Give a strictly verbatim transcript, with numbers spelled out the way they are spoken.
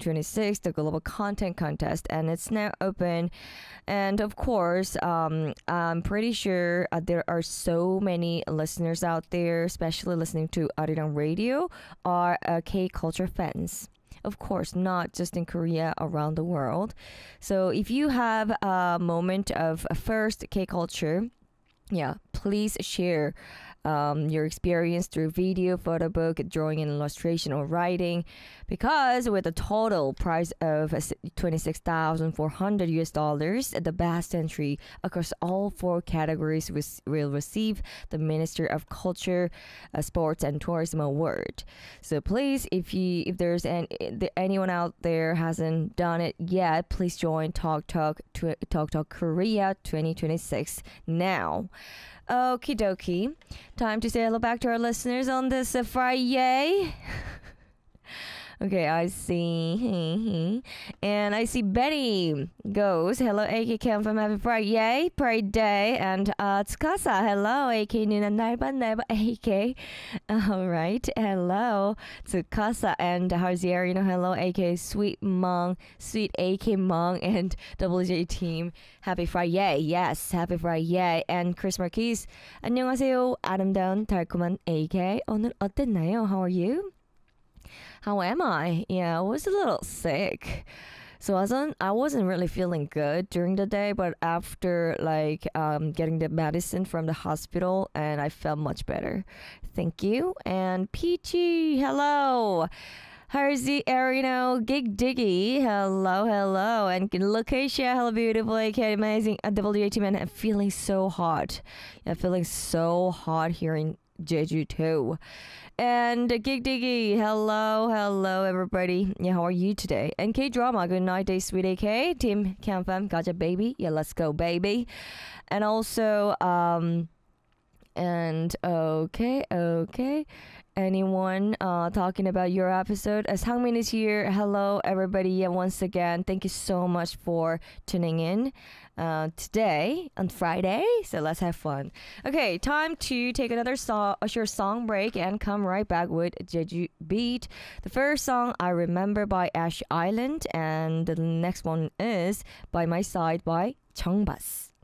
twenty-six, the Global Content Contest, and it's now open. And of course, um, I'm pretty sure uh, there are so many listeners out there, especially listening to Arirang Radio, are uh, K-culture fans. Of course, not just in Korea, around the world. So if you have a moment of first K-culture, yeah, please share um, your experience through video, photo book, drawing and illustration, or writing, because with a total prize of twenty-six thousand four hundred U S dollars, the best entry across all four categories was, will receive the Minister of Culture, uh, Sports and Tourism Award. So please, if you if there's any, anyone out there hasn't done it yet, please join Talk Talk Talk Talk Korea twenty twenty-six now. Okie dokie. Time to say hello back to our listeners on this uh, Friday. Okay, I see. And I see Betty goes, hello, A K Cam from Happy Friday, Pride Day. And uh, Tsukasa, hello, A K Nuna Naiba Naiba A K. All right, hello, Tsukasa. And Harzier, you know, hello, A K Sweet Mong, Sweet A K Mong, and W J Team. Happy Friday, yes, Happy Friday. And Chris Marquise, 안녕하세요, 아름다운 달콤한 A K. 오늘 어땠나요? How are you? How am I? Yeah, I was a little sick. So I wasn't, I wasn't really feeling good during the day, but after like um, getting the medicine from the hospital, and I felt much better. Thank you. And Peachy, hello. Harzi Arino, Gig Diggy, hello, hello. And Locatia, hello, beautiful, A K, amazing. Uh, W A T man, I'm feeling so hot. Yeah, feeling so hot here in Jeju too. And Gig Diggy, hello, hello everybody. Yeah, how are you today? And K Drama, good night, day sweet A K. Team Camfam, gotcha baby. Yeah, let's go baby. And also, um, and okay, okay. Anyone uh, talking about your episode? As Hangmin is here, hello everybody. Yeah, once again, thank you so much for tuning in uh, today on Friday. So let's have fun. Okay, time to take another song, a short song break, and come right back with Jeju Beat. The first song, I Remember by Ash Island, and the next one is By My Side by Changbas.